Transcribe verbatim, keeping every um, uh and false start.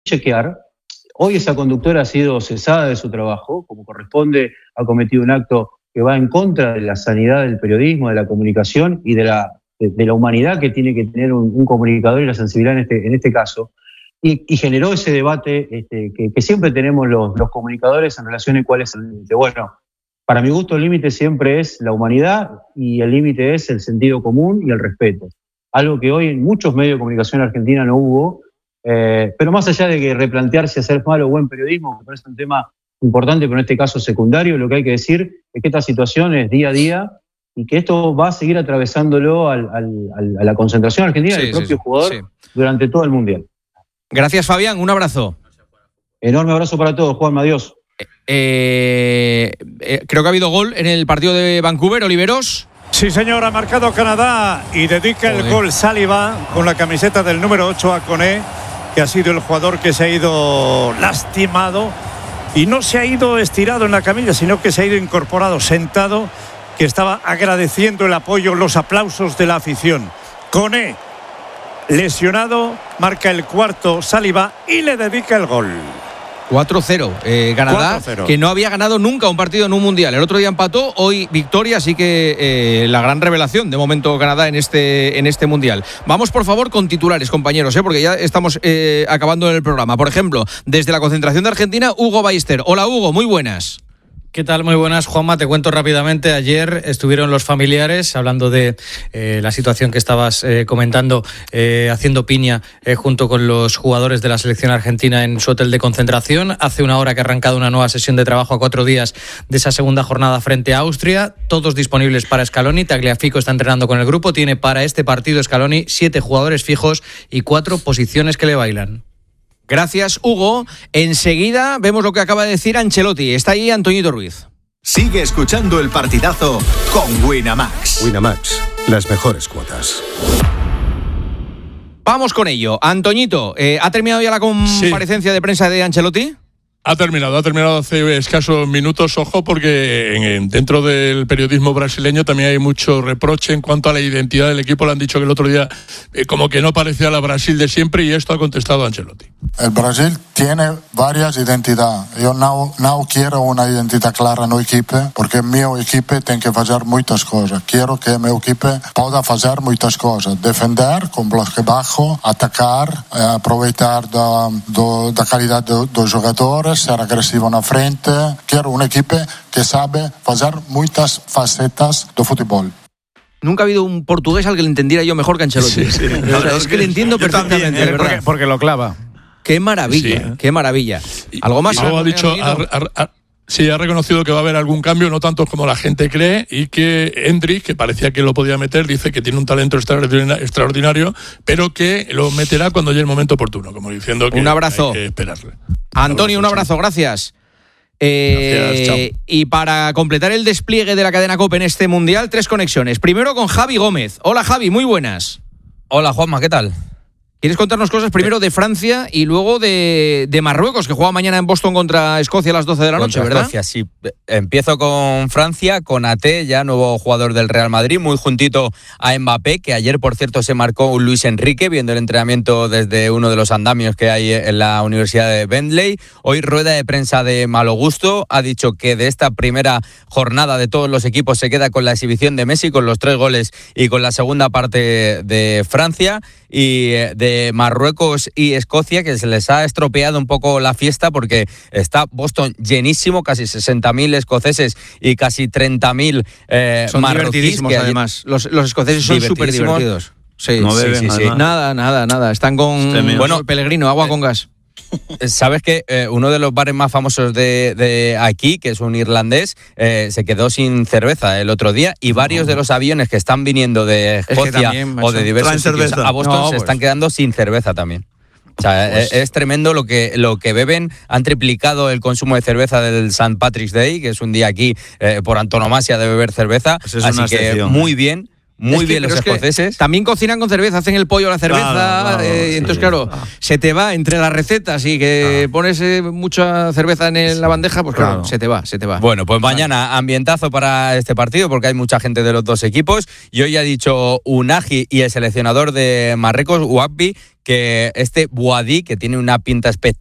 chequear. Hoy esa conductora ha sido cesada de su trabajo, como corresponde, ha cometido un acto que va en contra de la sanidad del periodismo, de la comunicación y de la, de, de la humanidad que tiene que tener un, un comunicador y la sensibilidad en este, en este caso. Y, y generó ese debate este, que, que siempre tenemos los, los comunicadores en relación a cuál es el límite. Bueno, para mi gusto el límite siempre es la humanidad y el límite es el sentido común y el respeto. Algo que hoy en muchos medios de comunicación argentina no hubo, eh, pero más allá de que replantearse hacer mal o buen periodismo, que parece un tema importante, pero en este caso secundario, lo que hay que decir es que esta situación es día a día y que esto va a seguir atravesándolo al, al, al, a la concentración argentina sí, del propio sí, jugador sí. durante todo el Mundial. Gracias, Fabián. Un abrazo. Enorme abrazo para todos, Juanma. Adiós. Eh, eh, creo que ha habido gol en el partido de Vancouver, Oliveros. Sí, señor, ha marcado Canadá y dedica Joder. el gol Saliba con la camiseta del número ocho a Koné, que ha sido el jugador que se ha ido lastimado y no se ha ido estirado en la camilla, sino que se ha ido incorporado, sentado, que estaba agradeciendo el apoyo, los aplausos de la afición. Koné, lesionado, marca el cuarto Saliba y le dedica el gol. cuatro cero, eh, Canadá, cuatro cero. Que no había ganado nunca un partido en un mundial. El otro día empató, hoy victoria, así que eh, la gran revelación de momento Canadá en este, en este mundial. Vamos por favor con titulares, compañeros, ¿eh? Porque ya estamos eh, acabando el programa. Por ejemplo, desde la concentración de Argentina, Hugo Ballester. Hola Hugo, muy buenas. ¿Qué tal? Muy buenas, Juanma. Te cuento rápidamente. Ayer estuvieron los familiares hablando de eh, la situación que estabas eh, comentando, eh, haciendo piña eh, junto con los jugadores de la selección argentina en su hotel de concentración. Hace una hora que ha arrancado una nueva sesión de trabajo a cuatro días de esa segunda jornada frente a Austria. Todos disponibles para Scaloni. Tagliafico está entrenando con el grupo. Tiene para este partido Scaloni siete jugadores fijos y cuatro posiciones que le bailan. Gracias, Hugo. Enseguida vemos lo que acaba de decir Ancelotti. Está ahí Antoñito Ruiz. Sigue escuchando el partidazo con Winamax. Winamax, las mejores cuotas. Vamos con ello. Antoñito, eh, ¿ha terminado ya la comparecencia sí. de prensa de Ancelotti? Ha terminado, ha terminado hace escasos minutos, ojo, porque en, en, dentro del periodismo brasileño también hay mucho reproche en cuanto a la identidad del equipo. Le han dicho que el otro día eh, como que no parecía la Brasil de siempre y esto ha contestado Ancelotti. El Brasil tiene varias identidades. Yo no, no quiero una identidad clara en el equipo porque mi equipo tiene que hacer muchas cosas. Quiero que mi equipo pueda hacer muchas cosas. Defender con bloque bajo, atacar, eh, aprovechar la calidad de los jugadores, ser agresivo na frente. Quiero un equipo que sabe hacer muchas facetas de fútbol. Nunca ha habido un portugués al que le entendiera yo mejor que Ancelotti. Sí, sí. O sea, es que le entiendo yo perfectamente. También, ¿eh? porque, porque lo clava. Qué maravilla, sí. qué maravilla. ¿Algo más? Y luego ha dicho, ha, ha, ha, sí, ha reconocido que va a haber algún cambio, no tanto como la gente cree, y que Endrick, que parecía que lo podía meter, dice que tiene un talento extraordinario, pero que lo meterá cuando llegue el momento oportuno, como diciendo que un abrazo. Hay que esperarle. Antonio, un abrazo, gracias. Eh, gracias, chao. Y para completar el despliegue de la cadena COPE en este Mundial, tres conexiones. Primero con Javi Gómez. Hola Javi, muy buenas. Hola Juanma, ¿qué tal? ¿Quieres contarnos cosas primero de Francia y luego de, de Marruecos, que juega mañana en Boston contra Escocia a las doce de la noche, contra ¿verdad? Escocia, sí. Empiezo con Francia, con Ate, ya nuevo jugador del Real Madrid, muy juntito a Mbappé, que ayer, por cierto, se marcó un Luis Enrique, viendo el entrenamiento desde uno de los andamios que hay en la Universidad de Bentley. Hoy rueda de prensa de Malo Gusto, ha dicho que de esta primera jornada de todos los equipos se queda con la exhibición de Messi, con los tres goles y con la segunda parte de Francia, y de Marruecos y Escocia, que se les ha estropeado un poco la fiesta porque está Boston llenísimo, casi sesenta mil escoceses y casi treinta mil eh, son marroquíes. Divertidísimos, además. Los, los escoceses son súper divertidos. Sí, no beben, sí, sí, sí. Nada, nada, nada. Están con bueno, Pellegrino, agua con gas. Sabes que eh, uno de los bares más famosos de, de aquí, que es un irlandés, eh, se quedó sin cerveza el otro día, y varios de los aviones que están viniendo de Escocia es que también, o de diversos sitios a Boston no, se pues. están quedando sin cerveza también. O sea, pues. es, es tremendo lo que, lo que beben. Han triplicado el consumo de cerveza del Saint Patrick's Day, que es un día aquí eh, por antonomasia de beber cerveza. Pues es así que excepción. Muy bien. Muy es que, bien los escoceses. También cocinan con cerveza, hacen el pollo a la cerveza. Claro, claro, eh, sí, entonces, claro, ah. se te va entre las recetas y que ah. pones eh, mucha cerveza en el, sí. la bandeja, pues claro, claro, se te va, se te va. Bueno, pues mañana ambientazo para este partido porque hay mucha gente de los dos equipos. Y hoy ha dicho Unagi y el seleccionador de Marruecos, Ouakbi, que este Boadí, que tiene una pinta espectacular,